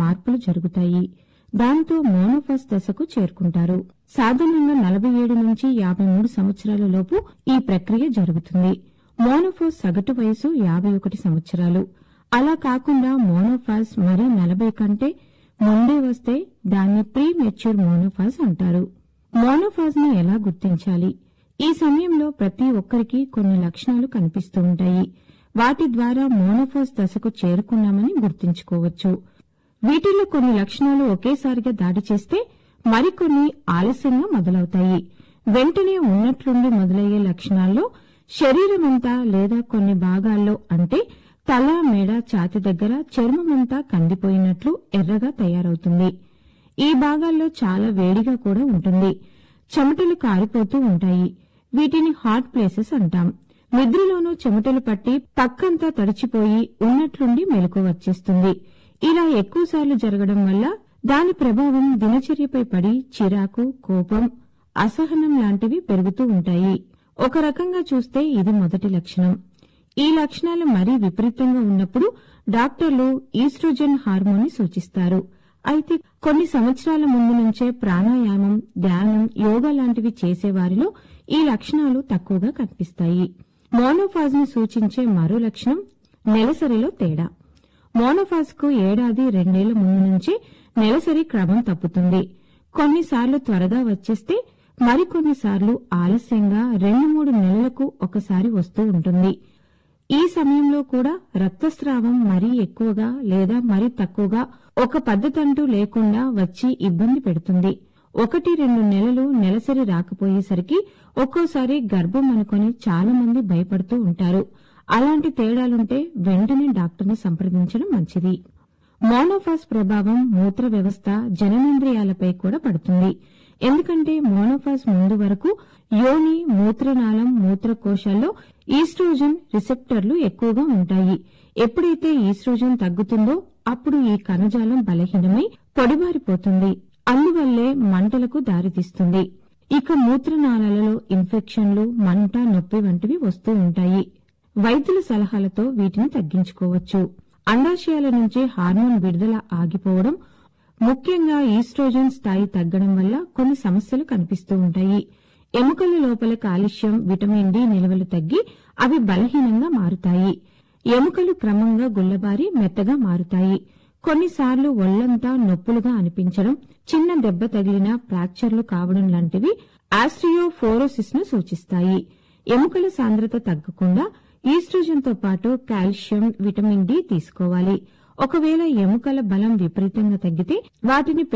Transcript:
మార్పులు జరుగుతాయి. దాంతో మోనోఫాజ్ దశకు చేరుకుంటారు. సాధారణంగా 47 నుంచి 53 సంవత్సరాల లోపు ఈ ప్రక్రియ జరుగుతుంది. మోనోఫాజ్ సగటు వయసు 51 సంవత్సరాలు. అలా కాకుండా మోనోఫాజ్ మరీ 40 కంటే ముందే వస్తే దాన్ని ప్రీ మెచ్యూర్ మోనోఫాజ్ అంటారు. మోనోఫాజ్ ని ఎలా గుర్తించాలి? ఈ సమయంలో ప్రతి ఒక్కరికి కొన్ని లక్షణాలు కనిపిస్తూ ఉంటాయి. వాటి ద్వారా మోనోఫాజ్ దశకు చేరుకున్నామని గుర్తించుకోవచ్చు. వీటిల్లో కొన్ని లక్షణాలు ఒకేసారిగా దాడి చేస్తే మరికొన్ని ఆలస్యంగా మొదలవుతాయి. వెంటనే ఉన్నట్లుండి మొదలయ్యే లక్షణాల్లో శరీరమంతా లేదా కొన్ని భాగాల్లో అంటే తల, మెడ, ఛాతీ దగ్గర చర్మమంతా కందిపోయినట్లు ఎర్రగా తయారవుతుంది. ఈ భాగాల్లో చాలా వేడిగా కూడా ఉంటుంది. చెమటలు కారిపోతూ ఉంటాయి. వీటిని హాట్ ప్లేసెస్ అంటాం. నిద్రలోనూ చెమటలు పట్టి పక్కంతా తడిచిపోయి ఉన్నట్లుండి మెలకువ వచ్చేస్తుంది. ఇలా ఎక్కువసార్లు జరగడం వల్ల దాని ప్రభావం దినచర్యపై పడి చిరాకు, కోపం, అసహనం లాంటివి పెరుగుతూ ఉంటాయి. ఒక రకంగా చూస్తే ఇది మొదటి లక్షణం. ఈ లక్షణాలు మరీ విపరీతంగా ఉన్నప్పుడు డాక్టర్లు ఈస్ట్రోజన్ హార్మోన్ ని సూచిస్తారు. అయితే కొన్ని సంవత్సరాల ముందు నుంచే ప్రాణాయామం, ధ్యానం, యోగా లాంటివి చేసేవారిలో ఈ లక్షణాలు తక్కువగా కనిపిస్తాయి. మోనోఫాజ్ ని సూచించే మరో లక్షణం నెలసరిలో తేడా. మోనోఫాజ్ కు ఏడాది, 2 ఏళ్ల ముందు నుంచే నెలసరి క్రమం తప్పుతుంది. కొన్నిసార్లు త్వరగా వచ్చేస్తే మరికొన్నిసార్లు ఆలస్యంగా 2-3 నెలలకు ఒకసారి వస్తూ ఉంటుంది. ఈ సమయంలో కూడా రక్తస్రావం మరీ ఎక్కువగా లేదా మరీ తక్కువగా ఒక పద్ధతంటూ లేకుండా వచ్చి ఇబ్బంది పెడుతుంది. 1-2 నెలలు నెలసరి రాకపోయేసరికి ఒక్కోసారి గర్భం అనుకుని చాలా మంది భయపడుతూ ఉంటారు. అలాంటి తేడాలుంటే వెంటనే డాక్టర్ని సంప్రదించడం మంచిది. మోనోఫాజ్ ప్రభావం మూత్ర వ్యవస్థ, జననేంద్రియాలపై కూడా పడుతుంది. ఎందుకంటే మోనోఫాజ్ ముందు వరకు యోని, మూత్రనాళం, మూత్రకోశాల్లో ఈస్ట్రోజన్ రిసెప్టర్లు ఎక్కువగా ఉంటాయి. ఎప్పుడైతే ఈస్ట్రోజన్ తగ్గుతుందో అప్పుడు ఈ కణజాలం బలహీనమై పొడిబారిపోతుంది. అందువల్లే మంటలకు దారితీస్తుంది. ఇక మూత్రనాళాలలో ఇన్ఫెక్షన్లు, మంట, నొప్పి వంటివి వస్తూ ఉంటాయి. వైద్యుల సలహాలతో వీటిని తగ్గించుకోవచ్చు. అండాశయాల నుంచి హార్మోన్ విడుదల ఆగిపోవడం, ముఖ్యంగా ఈస్ట్రోజన్ స్థాయి తగ్గడం వల్ల కొన్ని సమస్యలు కనిపిస్తూ ఉంటాయి. ఎముకల లోపల కాల్షియం, విటమిన్ డి నిల్వలు తగ్గి అవి బలహీనంగా మారుతాయి. ఎముకలు క్రమంగా గుల్లబారి మెత్తగా మారుతాయి. కొన్నిసార్లు ఒళ్లంతా నొప్పులుగా అనిపించడం, చిన్న దెబ్బ తగిలిన ఫ్రాక్చర్లు కావడం లాంటివి ఆస్టియోపోరోసిస్ ను సూచిస్తాయి. ఎముకల సాంద్రత తగ్గకుండా ఈస్ట్రోజన్ తో పాటు కాల్షియం, విటమిన్ డి తీసుకోవాలి. ఒకవేళ ఎముకల బలం విపరీతంగా తగ్గితే వాటిని